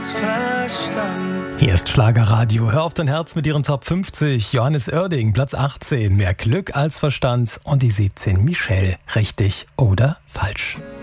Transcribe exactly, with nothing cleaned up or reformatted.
als Verstand. Hier ist Schlagerradio. Hör auf dein Herz mit ihren Top fünfzig. Johannes Oerding, Platz achtzehn. Mehr Glück als Verstand. Und die siebzehn. Michelle. Richtig oder falsch?